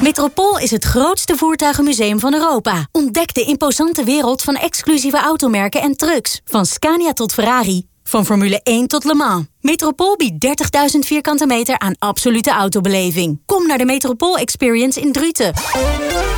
Metropool is het grootste voertuigenmuseum van Europa. Ontdek de imposante wereld van exclusieve automerken en trucks. Van Scania tot Ferrari. Van Formule 1 tot Le Mans. Metropool biedt 30.000 vierkante meter aan absolute autobeleving. Kom naar de Metropool Experience in Druten.